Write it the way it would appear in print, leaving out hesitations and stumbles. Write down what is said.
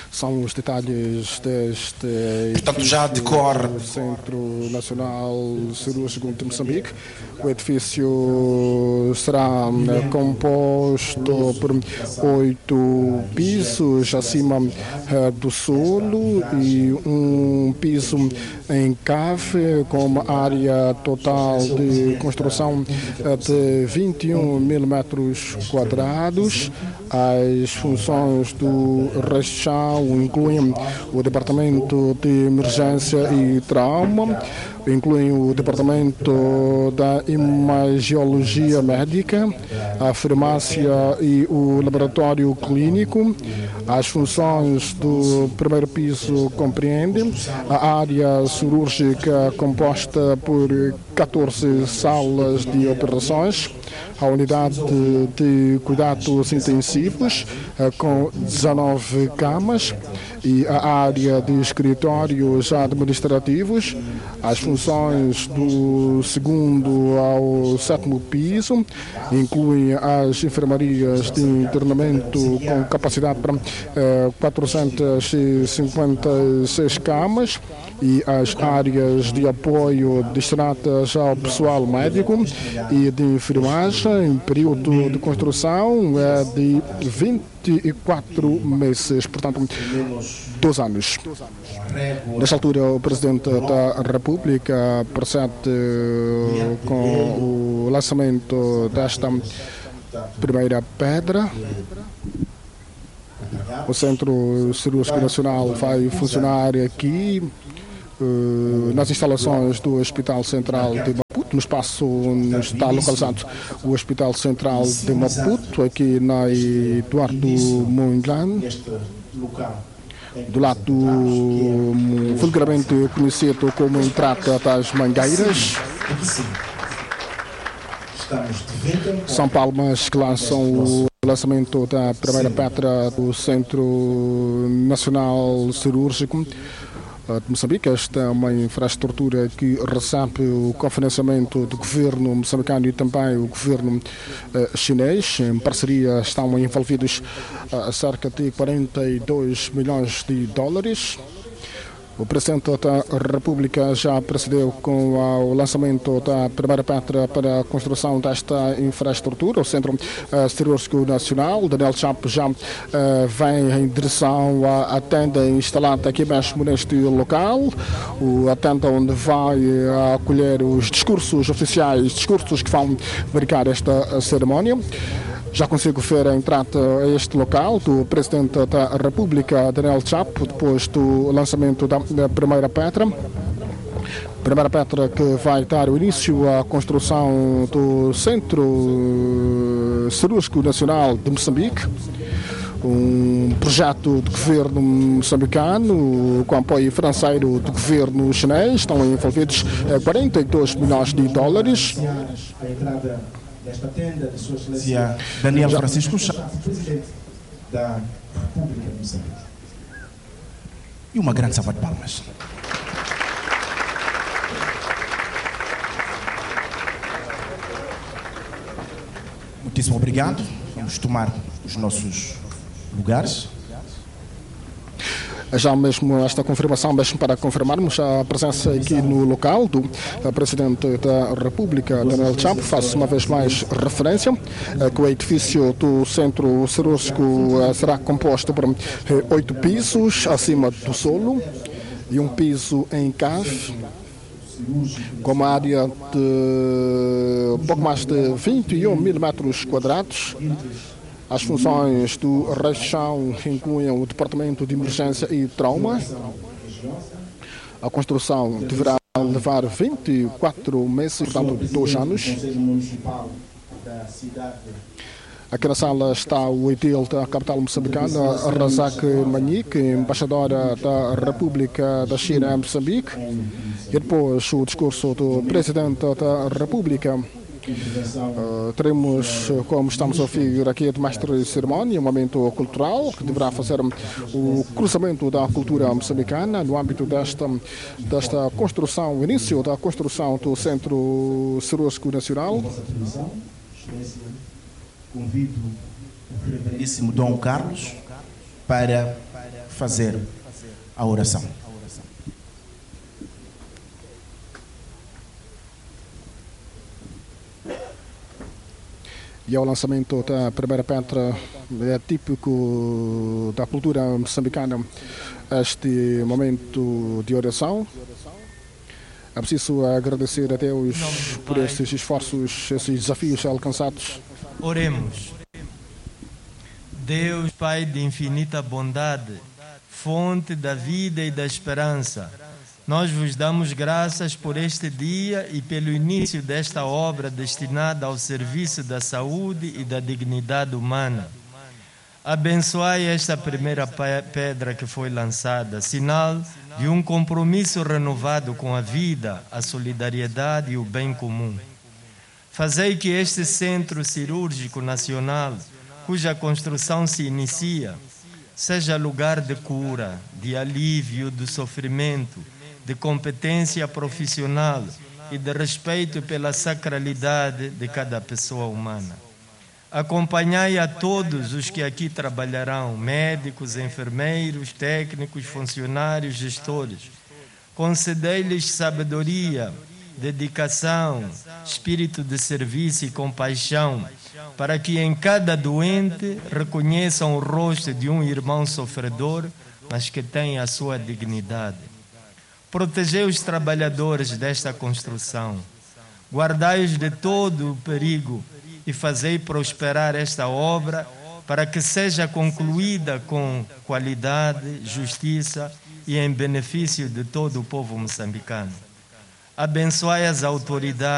São os detalhes deste Portanto, já decorre Centro Nacional Cirúrgico de Moçambique. O edifício será composto por 8 pisos acima do solo e um piso em cave, com uma área total de construção de 21 mil metros quadrados. As funções do rechão incluem o departamento de emergência e trauma, incluem o departamento da imagiologia médica, a farmácia e o laboratório clínico. As funções do primeiro piso compreendem a área cirúrgica composta por 14 salas de operações, a unidade de cuidados intensivos com 19 camas e a área de escritórios administrativos. As funções do segundo ao 7º piso incluem as enfermarias de internamento com capacidade para 456 camas e as áreas de apoio destinadas ao pessoal médico e de enfermagem. O período de construção é de 24 meses, portanto, 2 anos. Nesta altura, o Presidente da República procede com o lançamento desta primeira pedra. O Centro Cirúrgico Nacional vai funcionar aqui nas instalações do Hospital Central de Maputo, no espaço onde está localizado o Hospital Central de Maputo, aqui na Eduardo Mondlane, do lado vulgarmente conhecido como Entrada das Mangueiras. São palmas que lançam o lançamento da primeira pedra do Centro Nacional Cirúrgico de Moçambique. Esta é uma infraestrutura que recebe o cofinanciamento do governo moçambicano e também o governo chinês. Em parceria estão envolvidos cerca de 42 milhões de dólares. O Presidente da República já procedeu com o lançamento da primeira pedra para a construção desta infraestrutura. O Centro Cirúrgico Nacional, Daniel Chapo, já vem em direção à tenda instalada aqui mesmo neste local. A tenda onde vai acolher os discursos oficiais, discursos que vão marcar esta cerimónia. Já consigo ver a entrada a este local do Presidente da República, Daniel Chapo, depois do lançamento da primeira pedra. Primeira pedra que vai dar o início à construção do Centro Cirúrgico Nacional de Moçambique. Um projeto do governo moçambicano com apoio financeiro do governo chinês. Estão envolvidos 42 milhões de dólares. Desta tenda de Sua Excelência Daniel Francisco, Presidente da República de Moçambique. E uma grande salva de palmas. Muitíssimo obrigado. Vamos tomar os nossos lugares. Já mesmo esta confirmação, mesmo para confirmarmos a presença aqui no local do Presidente da República, Daniel Chapo. Faço uma vez mais referência que o edifício do Centro Cirúrgico será composto por 8 pisos acima do solo e um piso em cave, com uma área de pouco mais de 21 mil metros quadrados. As funções do rechão incluem o Departamento de Emergência e Trauma. A construção deverá levar 24 meses, portanto 2 anos. Aqui na sala está o edil da capital moçambicana, Razak Manique, embaixadora da República da China em Moçambique. E depois o discurso do Presidente da República. Teremos, como estamos a ouvir aqui, de mestre de cerimónia, um momento cultural que deverá fazer o cruzamento da cultura moçambicana no âmbito desta construção, o início da construção do Centro Cirúrgico Nacional. Convido o reverendíssimo Dom Carlos para fazer a oração. E ao lançamento da primeira pedra, é típico da cultura moçambicana este momento de oração. É preciso agradecer a Deus por esses esforços, esses desafios alcançados. Oremos. Deus, Pai de infinita bondade, fonte da vida e da esperança, nós vos damos graças por este dia e pelo início desta obra destinada ao serviço da saúde e da dignidade humana. Abençoai esta primeira pedra que foi lançada, sinal de um compromisso renovado com a vida, a solidariedade e o bem comum. Fazei que este Centro Cirúrgico Nacional, cuja construção se inicia, seja lugar de cura, de alívio do sofrimento, de competência profissional e de respeito pela sacralidade de cada pessoa humana. Acompanhai a todos os que aqui trabalharão, médicos, enfermeiros, técnicos, funcionários, gestores. Concedei-lhes sabedoria, dedicação, espírito de serviço e compaixão, para que em cada doente reconheçam o rosto de um irmão sofredor, mas que tem a sua dignidade. Protegei os trabalhadores desta construção, guardai-os de todo o perigo e fazei prosperar esta obra para que seja concluída com qualidade, justiça e em benefício de todo o povo moçambicano. Abençoai as autoridades